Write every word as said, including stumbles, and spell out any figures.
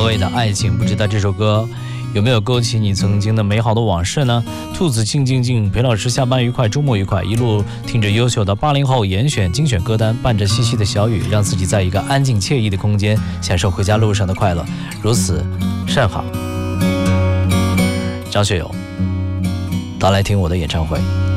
谓的爱情，不知道这首歌有没有勾起你曾经的美好的往事呢？兔子静静静，陪老师下班愉快，周末愉快，一路听着优秀的八零后严选精选歌单，伴着细细的小雨，让自己在一个安静惬意的空间享受回家路上的快乐，如此甚好。张学友，到来听我的演唱会。